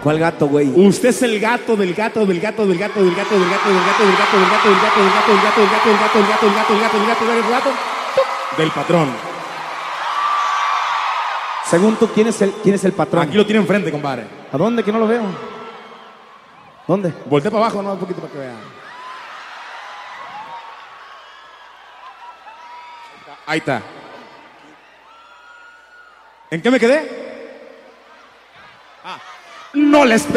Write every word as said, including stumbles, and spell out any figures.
¿Cuál gato, güey? Usted es el gato del gato del gato del gato del gato del gato del gato del gato del gato del gato del gato del gato del gato del gato del gato del gato del gato del gato del gato del patrón. Según tú, ¿quién es el, quién es el patrón? Aquí lo tiene enfrente, compadre. ¿A dónde? Que no lo veo. ¿Dónde? Voltea para abajo, no, un poquito para que vean. Ahí está. ¿En qué me quedé? Ah, no les